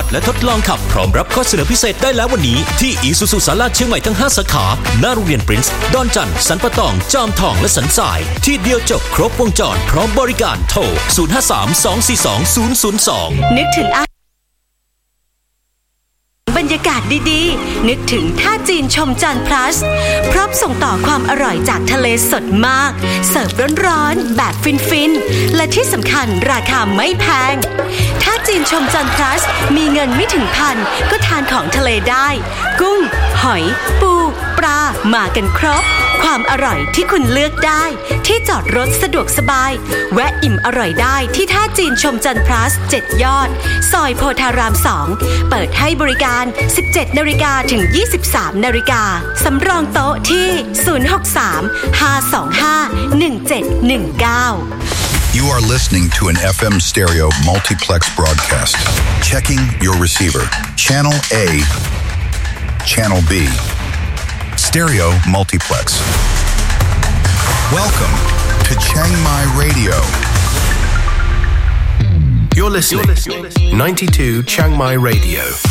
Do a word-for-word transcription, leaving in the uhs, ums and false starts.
และทดลองขับพร้อมรับข้อเสนอพิเศษได้แล้ววันนี้ที่ Isuzu ศาลาเชียงใหม่ทั้งห้าสาขาหน้าโรงเรียน Prince ดอนจันทร์สันปะตองจอมทองและสันทรายที่เดียวจบครบวงจรพร้อมบริการโทรศูนย์ ห้า สาม สอง สี่ สอง ศูนย์ ศูนย์ สองนึกถึงบรรยากาศดีๆนึกถึงท่าจีนชมจันทร์ plus พร้อมส่งต่อความอร่อยจากทะเลสดมากเสิร์ฟร้อนๆแบบฟินๆและที่สำคัญราคาไม่แพงท่าจีนชมจันทร์ plus มีเงินไม่ถึงพันก็ทานของทะเลได้กุ้งหอยปูปลามากันครบความอร่อยที่คุณเลือกได้ที่จอดรถสะดวกสบายแวะอิ่มอร่อยได้ที่ท่าจีนชมจันทร์ plus เจ็ดยอดซอยโพธารามสองเปิดให้บริการ สิบเจ็ดนาฬิกา ถึง ยี่สิบสามนาฬิกาสำรองโต๊ะที่ศูนย์ หก สาม ห้า สอง ห้า หนึ่ง เจ็ด หนึ่ง เก้า You are listening to an เอฟ เอ็ม Stereo Multiplex broadcast. Checking your receiver. Channel A. Channel B. Stereo Multiplex. Welcome to Chiang Mai Radio. You're listening, You're listening. ninety-two Chiang Mai Radio.